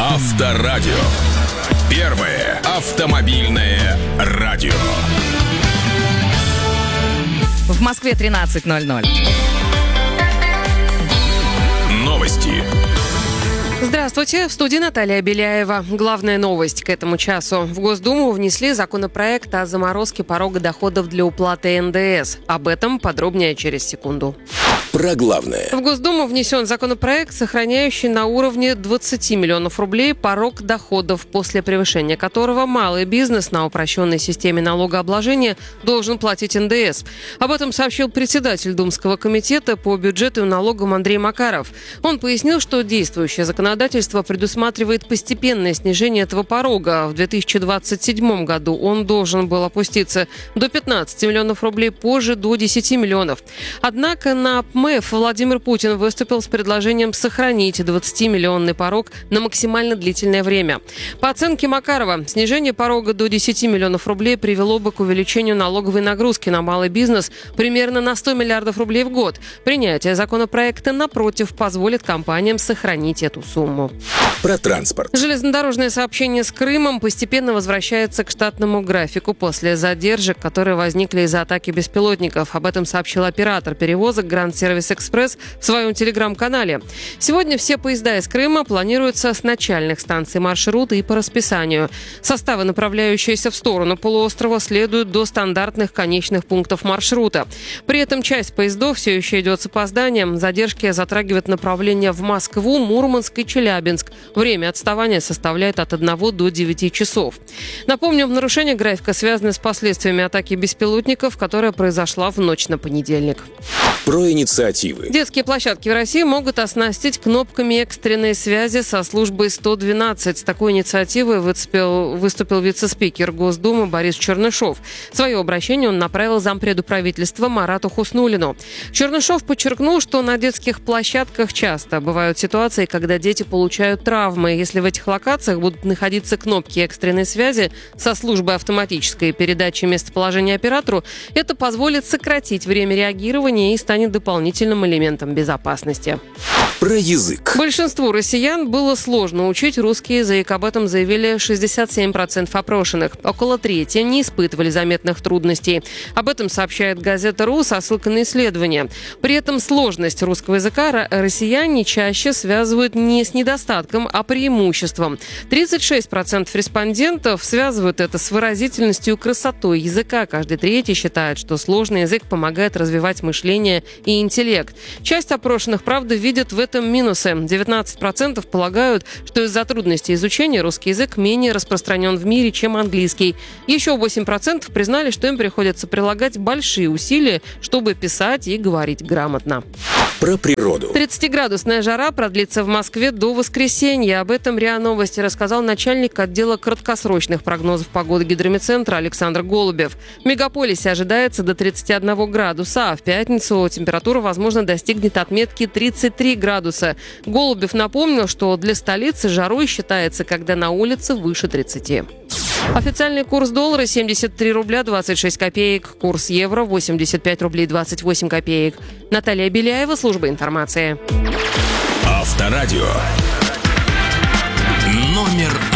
Авторадио. Первое автомобильное радио. В Москве 13:00. Новости. Здравствуйте, в студии Наталья Беляева. Главная новость к этому часу. В Госдуму внесли законопроект о заморозке порога доходов для уплаты НДС. Об этом подробнее через секунду. Про главное. В Госдуму внесен законопроект, сохраняющий на уровне 20 миллионов рублей порог доходов, после превышения которого малый бизнес на упрощенной системе налогообложения должен платить НДС. Об этом сообщил председатель Думского комитета по бюджету и налогам Андрей Макаров. Он пояснил, что действующее законодательство предусматривает постепенное снижение этого порога. В 2027 году он должен был опуститься до 15 миллионов рублей, позже до 10 миллионов. Однако на ПМЭФ Владимир Путин выступил с предложением сохранить 20-миллионный порог на максимально длительное время. По оценке Макарова, снижение порога до 10 миллионов рублей привело бы к увеличению налоговой нагрузки на малый бизнес примерно на 100 миллиардов рублей в год. Принятие законопроекта, напротив, позволит компаниям сохранить эту сумму. Про транспорт. Железнодорожное сообщение с Крымом постепенно возвращается к штатному графику после задержек, которые возникли из-за атаки беспилотников. Об этом сообщил оператор перевозок Гранд Сервис Экспресс в своем телеграм-канале. Сегодня все поезда из Крыма планируются с начальных станций маршрута и по расписанию. Составы, направляющиеся в сторону полуострова, следуют до стандартных конечных пунктов маршрута. При этом часть поездов все еще идет с опозданием. Задержки затрагивают направления в Москву, Мурманск и Челябинск. Время отставания составляет от 1 до 9 часов. Напомню, нарушение графика связано с последствиями атаки беспилотников, которая произошла в ночь на понедельник. Про инициативы. Детские площадки в России могут оснастить кнопками экстренной связи со службой 112. С такой инициативой выступил вице-спикер Госдумы Борис Чернышов. Свое обращение он направил зампреду правительства Марату Хуснуллину. Чернышов подчеркнул, что на детских площадках часто бывают ситуации, когда дети получают травмы. Если в этих локациях будут находиться кнопки экстренной связи со службой автоматической передачи местоположения оператору, это позволит сократить время реагирования и станет дополнительным элементом безопасности. Про язык. Большинству россиян было сложно учить русский язык. Об этом заявили 67% опрошенных. Около трети не испытывали заметных трудностей. Об этом сообщает газета «РУ» со ссылкой на исследование. При этом сложность русского языка россияне чаще связывают не с недостатком, а преимуществом. 36% респондентов связывают это с выразительностью и красотой языка. Каждый третий считает, что сложный язык помогает развивать мышление и интеллект. Часть опрошенных, правда, видят в этом минусы. 19% полагают, что из-за трудностей изучения русский язык менее распространен в мире, чем английский. Еще 8% признали, что им приходится прилагать большие усилия, чтобы писать и говорить грамотно. Про природу. 30-градусная жара продлится в Москве до воскресенья. Об этом РИА Новости рассказал начальник отдела краткосрочных прогнозов погоды Гидрометцентра Александр Голубев. В мегаполисе ожидается до 31 градуса, а в пятницу температура, возможно, достигнет отметки 33 градуса. Голубев напомнил, что для столицы жарой считается, когда на улице выше 30. Официальный курс доллара 73 рубля 26 копеек. Курс евро 85 рублей 28 копеек. Наталья Беляева, служба информации. Авторадио. Номер